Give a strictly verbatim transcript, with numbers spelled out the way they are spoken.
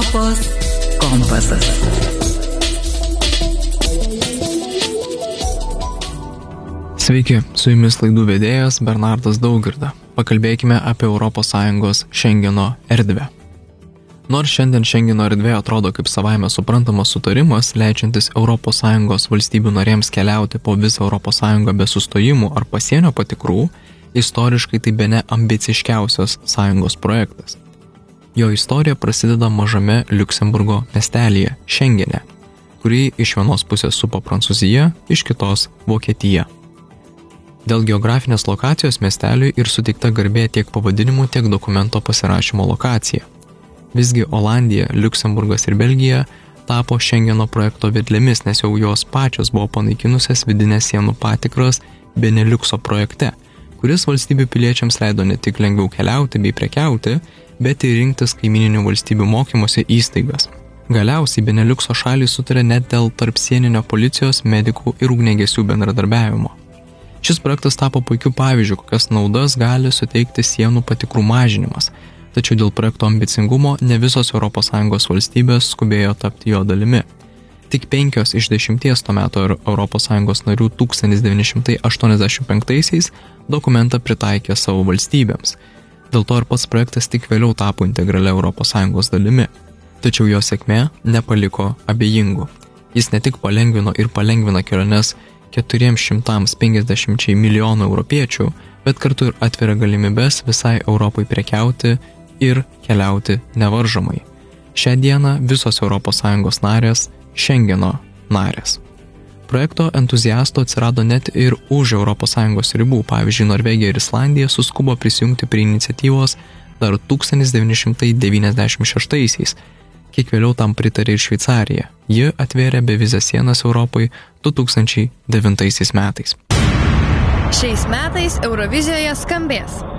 Europos kompasas. Sveiki, su jumis laidų vedėjas Bernardas Daugirda. Pakalbėkime apie Europos Sąjungos Šengeno erdvę. Nors šiandien Šengeno erdvė atrodo kaip savaime suprantamas sutarimas, leidžiantis Europos Sąjungos valstybių narėms keliauti po visą Europos Sąjungą be sustojimų ar pasienio patikrų, istoriškai tai bene ambiciškiausias sąjungos projektas. Jo istorija prasideda mažame Liuksemburgo miestelyje, Šengene, kurį iš vienos pusės supa Prancūzija, iš kitos Vokietija. Dėl geografinės lokacijos miesteliui ir suteikta garbė tiek pavadinimų, tiek dokumento pasirašymo lokacija. Visgi Olandija, Liuksemburgas ir Belgija tapo Šengeno projekto vedlėmis, nes jau jos pačios buvo panaikinusias vidinės sienų patikras Beneliukso projekte, kuris valstybių piliečiams leido ne tik lengviau keliauti bei prekiauti, bet ir rinktis kaimininių valstybių mokymosi įstaigas. Galiausiai Beneliukso šalys sutarė net dėl tarpsieninio policijos, medikų ir ugniagesių bendradarbiavimo. Šis projektas tapo puikiu pavyzdžiu, kokias naudas gali suteikti sienų patikrų mažinimas, tačiau dėl projekto ambicingumo ne visos Europos Sąjungos valstybės skubėjo tapti jo dalimi. Tik penkios iš dešimties to meto Europos Sąjungos narių tūkstantis devyni šimtai aštuoniasdešimt penktaisiais dokumentą pritaikė savo valstybėms. Dėl to ir pats projektas tik vėliau tapo integralia Europos Sąjungos dalimi. Tačiau jo sėkmė nepaliko abejingų. Jis ne tik palengvino ir palengvina keliones keturiems šimtams penkiasdešimčiai milijonų europiečių, bet kartu ir atveria galimybes visai Europai prekiauti ir keliauti nevaržomai. Šią dieną visos Europos Sąjungos narės Šengeno narės. Projekto entuziastų atsirado net ir už Europos Sąjungos ribų. Pavyzdžiui, Norvegija ir Islandija suskubo prisijungti prie iniciatyvos dar tūkstantis devyni šimtai devyniasdešimt šeštaisiais. Kiek vėliau tam pritarė ir Šveicarija. Ji atvėrė bevizės sienas Europai du tūkstančiai devintaisiais metais. Šiais metais Eurovizijoje skambės